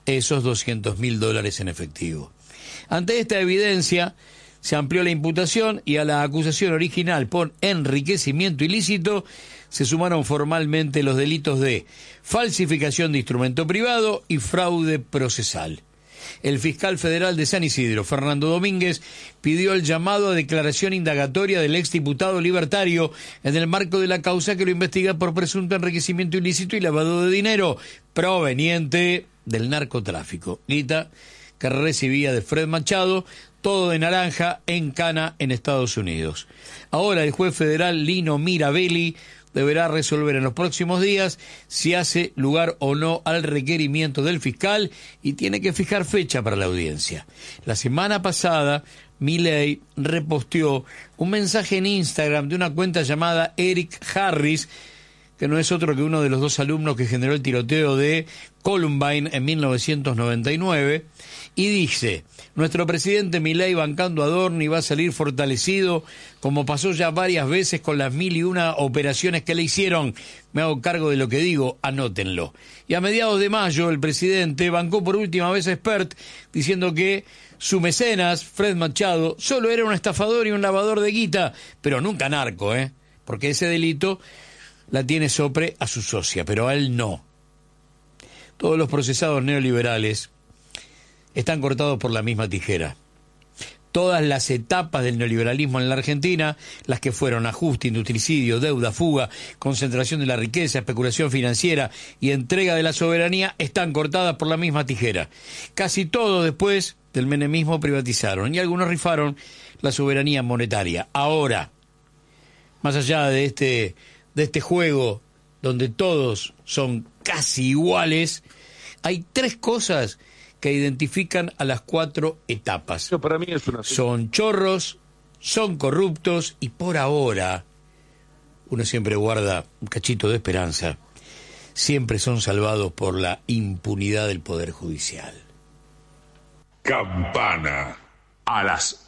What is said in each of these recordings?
esos $200.000 en efectivo. Ante esta evidencia, se amplió la imputación y a la acusación original por enriquecimiento ilícito se sumaron formalmente los delitos de falsificación de instrumento privado y fraude procesal. El fiscal federal de San Isidro, Fernando Domínguez, pidió el llamado a declaración indagatoria del exdiputado libertario en el marco de la causa que lo investiga por presunto enriquecimiento ilícito y lavado de dinero proveniente del narcotráfico. Guita que recibía de Fred Machado, todo de naranja, en Cana, en Estados Unidos. Ahora el juez federal Lino Mirabelli deberá resolver en los próximos días si hace lugar o no al requerimiento del fiscal y tiene que fijar fecha para la audiencia. La semana pasada, Milei reposteó un mensaje en Instagram de una cuenta llamada Eric Harris, que no es otro que uno de los dos alumnos que generó el tiroteo de Columbine en 1999, y dice: nuestro presidente Milei bancando a Adorni va a salir fortalecido, como pasó ya varias veces con las 1001 operaciones que le hicieron. Me hago cargo de lo que digo, anótenlo. Y a mediados de mayo, el presidente bancó por última vez a Spert, diciendo que su mecenas, Fred Machado, solo era un estafador y un lavador de guita, pero nunca narco, porque ese delito la tiene Sopre a su socia, pero a él no. Todos los procesados neoliberales están cortados por la misma tijera. Todas las etapas del neoliberalismo en la Argentina, las que fueron ajuste, industricidio, deuda, fuga, concentración de la riqueza, especulación financiera y entrega de la soberanía, están cortadas por la misma tijera. Casi todo después del menemismo privatizaron y algunos rifaron la soberanía monetaria. Ahora, más allá de este juego donde todos son casi iguales, hay tres cosas que identifican a las cuatro etapas. Eso para mí es una... Son chorros, son corruptos y por ahora, uno siempre guarda un cachito de esperanza, siempre son salvados por la impunidad del Poder Judicial. Campana, a las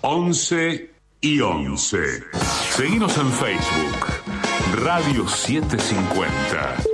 11:11. Seguinos en Facebook, Radio 750.